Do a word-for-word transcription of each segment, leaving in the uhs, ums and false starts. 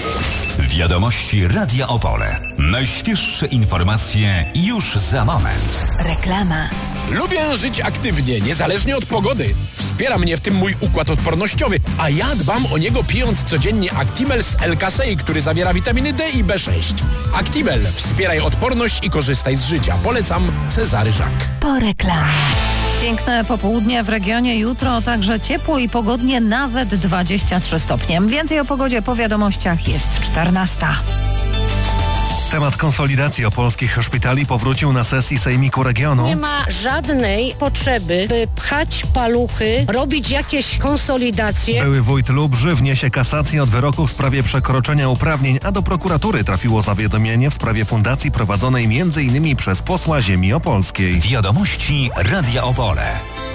Wiadomości Radia Opole. Najświeższe informacje już za moment. Reklama. Lubię żyć aktywnie, niezależnie od pogody. Wspiera mnie w tym mój układ odpornościowy, a ja dbam o niego pijąc codziennie Actimel z L-Kasei, który zawiera witaminy D i B sześć. Actimel. Wspieraj odporność i korzystaj z życia. Polecam Cezary Żak. Po reklamie. Piękne popołudnie w regionie, jutro także ciepło i pogodnie, nawet dwadzieścia trzy stopnie. Więcej o pogodzie po wiadomościach, jest czternasta. Temat konsolidacji opolskich szpitali powrócił na sesji Sejmiku Regionu. Nie ma żadnej potrzeby, by pchać paluchy, robić jakieś konsolidacje. Były wójt Lubrzy wniesie kasację od wyroku w sprawie przekroczenia uprawnień, a do prokuratury trafiło zawiadomienie w sprawie fundacji prowadzonej między innymi przez posła ziemi opolskiej. Wiadomości Radia Opole.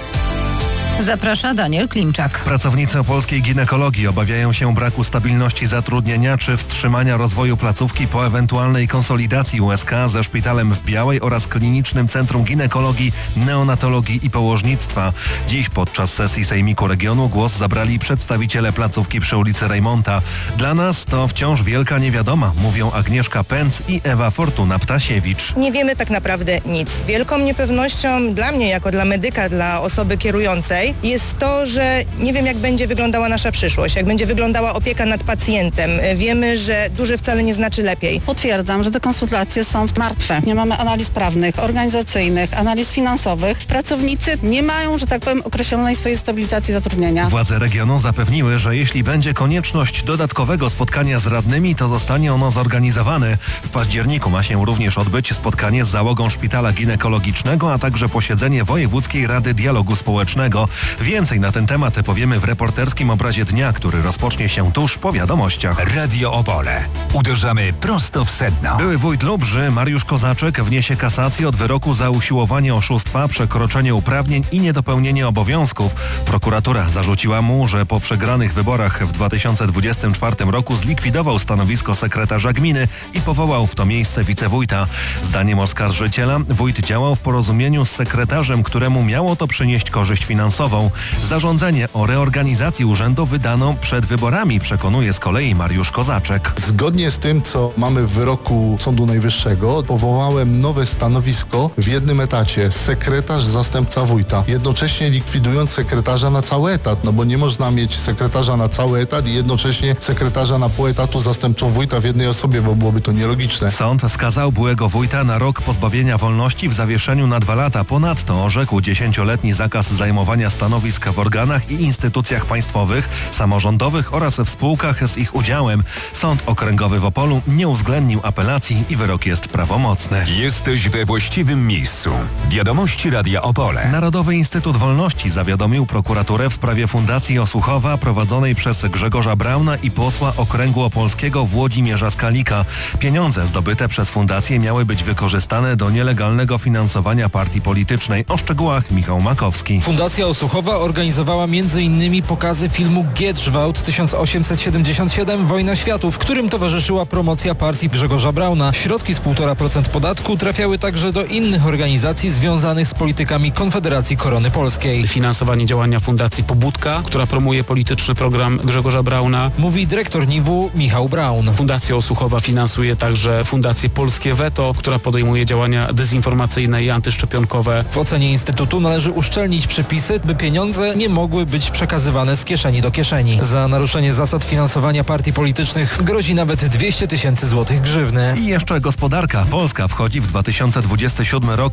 Zaprasza Daniel Klimczak. Pracownicy opolskiej ginekologii obawiają się braku stabilności zatrudnienia czy wstrzymania rozwoju placówki po ewentualnej konsolidacji U S K ze szpitalem w Białej oraz Klinicznym Centrum Ginekologii, Neonatologii i Położnictwa. Dziś podczas sesji Sejmiku Regionu głos zabrali przedstawiciele placówki przy ulicy Rejmonta. Dla nas to wciąż wielka niewiadoma, mówią Agnieszka Pęc i Ewa Fortuna-Ptasiewicz. Nie wiemy tak naprawdę nic. Wielką niepewnością dla mnie, jako dla medyka, dla osoby kierującej, jest to, że nie wiem, jak będzie wyglądała nasza przyszłość, jak będzie wyglądała opieka nad pacjentem. Wiemy, że duży wcale nie znaczy lepiej. Potwierdzam, że te konsultacje są martwe. Nie mamy analiz prawnych, organizacyjnych, analiz finansowych. Pracownicy nie mają, że tak powiem, określonej swojej stabilizacji zatrudnienia. Władze regionu zapewniły, że jeśli będzie konieczność dodatkowego spotkania z radnymi, to zostanie ono zorganizowane. W październiku ma się również odbyć spotkanie z załogą szpitala ginekologicznego, a także posiedzenie Wojewódzkiej Rady Dialogu Społecznego. Więcej na ten temat powiemy w reporterskim obrazie dnia, który rozpocznie się tuż po wiadomościach. Radio Opole. Uderzamy prosto w sedno. Były wójt Lubrzy Mariusz Kozaczek wniesie kasację od wyroku za usiłowanie oszustwa, przekroczenie uprawnień i niedopełnienie obowiązków. Prokuratura zarzuciła mu, że po przegranych wyborach w dwa tysiące dwudziestym czwartym roku zlikwidował stanowisko sekretarza gminy i powołał w to miejsce wicewójta. Zdaniem oskarżyciela wójt działał w porozumieniu z sekretarzem, któremu miało to przynieść korzyść finansową. Zarządzenie o reorganizacji urzędu wydano przed wyborami, przekonuje z kolei Mariusz Kozaczek. Zgodnie z tym, co mamy w wyroku Sądu Najwyższego, powołałem nowe stanowisko w jednym etacie, sekretarz, zastępca wójta, jednocześnie likwidując sekretarza na cały etat, no bo nie można mieć sekretarza na cały etat i jednocześnie sekretarza na pół etatu zastępcą wójta w jednej osobie, bo byłoby to nielogiczne. Sąd skazał byłego wójta na rok pozbawienia wolności w zawieszeniu na dwa lata. Ponadto orzekł dziesięcioletni zakaz zajmowania stanowisk w organach i instytucjach państwowych, samorządowych oraz w spółkach z ich udziałem. Sąd Okręgowy w Opolu nie uwzględnił apelacji i wyrok jest prawomocny. Jesteś we właściwym miejscu. Wiadomości Radia Opole. Narodowy Instytut Wolności zawiadomił prokuraturę w sprawie Fundacji Osłuchowa prowadzonej przez Grzegorza Brauna i posła Okręgu Opolskiego Włodzimierza Skalika. Pieniądze zdobyte przez fundację miały być wykorzystane do nielegalnego finansowania partii politycznej. O szczegółach Michał Makowski. Fundacja Osłuchowa organizowała między innymi pokazy filmu Giedrzwałt tysiąc osiemset siedemdziesiąt siedem Wojna Światów, którym towarzyszyła promocja partii Grzegorza Brauna. Środki z półtora procent podatku trafiały także do innych organizacji związanych z politykami Konfederacji Korony Polskiej. Finansowanie działania Fundacji Pobudka, która promuje polityczny program Grzegorza Brauna. Mówi dyrektor niwu Michał Braun. Fundacja Osłuchowa finansuje także Fundację Polskie Weto, która podejmuje działania dezinformacyjne i antyszczepionkowe. W ocenie Instytutu należy uszczelnić przepisy, by pieniądze nie mogły być przekazywane z kieszeni do kieszeni. Za naruszenie zasad finansowania partii politycznych grozi nawet dwieście tysięcy złotych grzywny. I jeszcze gospodarka. Polska wchodzi w dwa tysiące dwudziesty siódmy rok